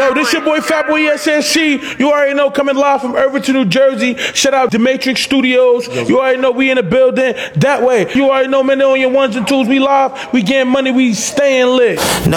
Yo, this your boy Fatboy SNC. You already know, coming live from Irvington, New Jersey. Shout out to Matrix Studios. You already know we in the building. That way. You already know, man, on your ones and twos. We live. We getting money. We staying lit.